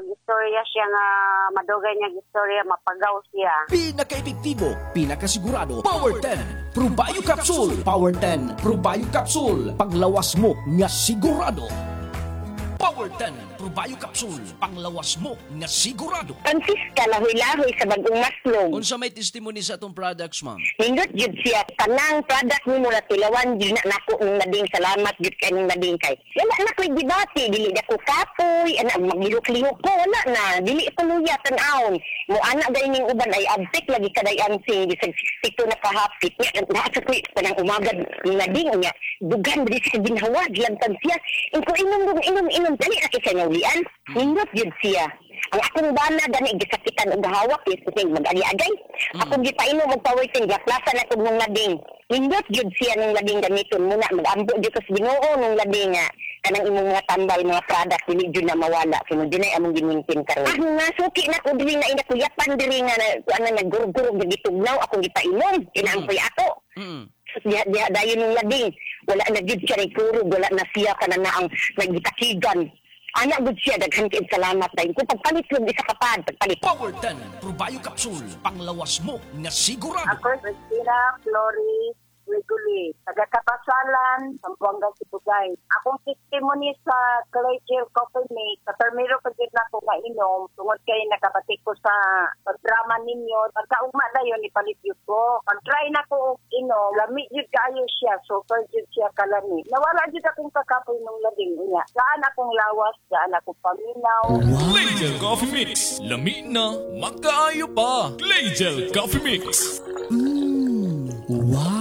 istorya siya nga madugay niya istorya mapagaw siya. Pinaka-epektibo, pinakasigurado, Power 10 Pro-Bio Capsule. Power 10 Pro-Bio Capsule. Panglawas mo nga sigurado. Power 10 Pro-Bio Capsule. Panglawas mo nga sigurado. Francisca, lahoy-lahoy sa bagong maslog. Unsa may testimony sa atong products, ma'am? Nindot jud siya tanang product ni mo na tilawan jud na nako ng mading salamat jud kay ning mading kay. Wala na ko'y debate dili na ko kapoy ana maglihok-lihok ko wala na dili ko luya tan-aon. Mo ana gay ning uban ay absek lagi kaday ansing bisag 62 na kahapit nya nasa ko'y tanang umaga ning mading nya dugan dili sa ginhawa gilantan siya. Inko inom dali na kay naulian. Nindot jud siya. Ang akong bana gani gisakitan og hawak is kasi mag-ali-agay. Ako gipainom og powertin gaplasan na kog nung lading. Nindot jud siya nung lading gamiton muna mag-ambo jud sa Ginoo nung lading nga kanang imong mga tambal mga product dili jud na mawala kuno dinay among gimintin karon. Ah nga suki na ko diri na ina kuyapan diri nga ano nagurugurog gitugnaw ako gipainom inaampoy ako. Diha dayon nung lading wala na jud siya ni kurog wala na siya kanang ang nagitakigan. Anak gud siya daghan kay salamat dahil kung pagpalit lang isa kapad pagpalit. Power 10 Pro-Bio Capsule. Panglawas mo nga sigurado. Ako Christina Flores Reguli, taga-Kapasalan, Sambuanga, Sibugay. Akong testimony sa Collegial Coffee Mate, sa termiro pagkit na ko inom, tungod kayo nakabatik ko sa drama ninyo, pagkaugma na yun, ipalit yun ko. Pag-try na ko inom, lami yun kayo siya, super yun siya kalami. Nawala yun akong kakapoy ng labing niya. Saan akong lawas, saan akong paminaw. Glagel Coffee Mix. Lami na, magkaayo pa. Glagel Coffee Mix. Wow!